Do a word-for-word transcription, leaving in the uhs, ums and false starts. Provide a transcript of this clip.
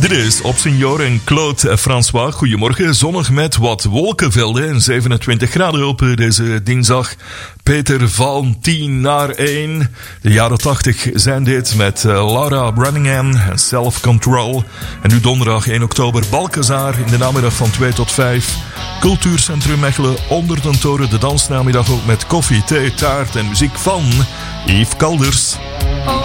Dit is Op Senior en Claude François. Goedemorgen, zonnig met wat wolkenvelden en zevenentwintig graden op deze dinsdag. Peter van tien naar één. De jaren tachtig zijn dit met Laura Branigan en Self Control. En nu donderdag één oktober Balcazar in de namiddag van twee tot vijf. Cultuurcentrum Mechelen onder den toren. De dansnamiddag ook met koffie, thee, taart en muziek van Yves Kalders.